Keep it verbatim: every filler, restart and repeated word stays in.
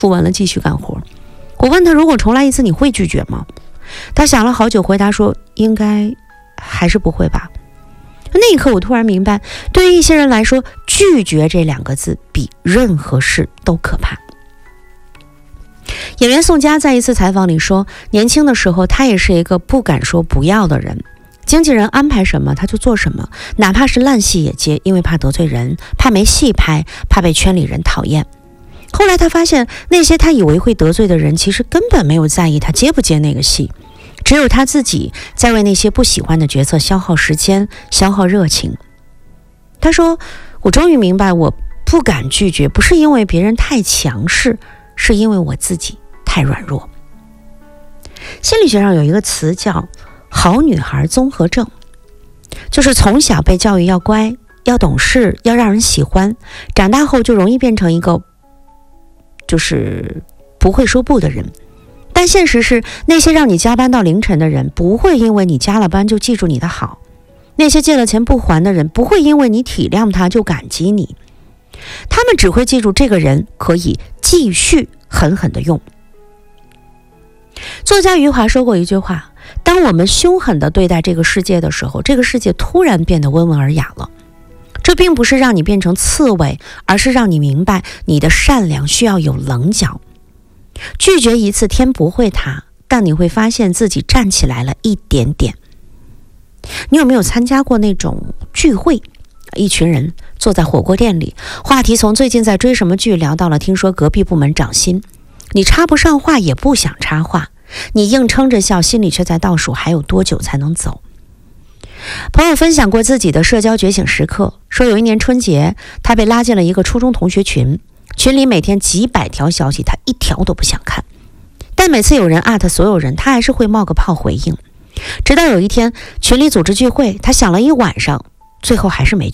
不完了继续干活。我问他，如果重来一次你会拒绝吗？他想了好久，回答说应该还是不会吧。那一刻我突然明白，对于一些人来说，拒绝这两个字比任何事都可怕。演员宋佳在一次采访里说，年轻的时候他也是一个不敢说不要的人，经纪人安排什么他就做什么，哪怕是烂戏也接，因为怕得罪人，怕没戏拍，怕被圈里人讨厌。后来他发现，那些他以为会得罪的人其实根本没有在意他接不接那个戏，只有他自己在为那些不喜欢的角色消耗时间，消耗热情。他说，我终于明白，我不敢拒绝不是因为别人太强势，是因为我自己太软弱。心理学上有一个词叫好女孩综合症，就是从小被教育要乖，要懂事，要让人喜欢，长大后就容易变成一个就是不会说不的人。但现实是，那些让你加班到凌晨的人不会因为你加了班就记住你的好，那些借了钱不还的人不会因为你体谅他就感激你，他们只会记住这个人可以继续狠狠的用。作家余华说过一句话，当我们凶狠地对待这个世界的时候，这个世界突然变得温文尔雅了。这并不是让你变成刺猬，而是让你明白你的善良需要有棱角。拒绝一次天不会塌，但你会发现自己站起来了一点点。你有没有参加过那种聚会，一群人坐在火锅店里，话题从最近在追什么剧聊到了听说隔壁部门涨薪，你插不上话也不想插话，你硬撑着笑，心里却在倒数还有多久才能走。朋友分享过自己的社交觉醒时刻，说有一年春节，他被拉进了一个初中同学群，群里每天几百条消息，他一条都不想看，但每次有人艾特所有人，他还是会冒个泡回应。直到有一天群里组织聚会，他想了一晚上，最后还是没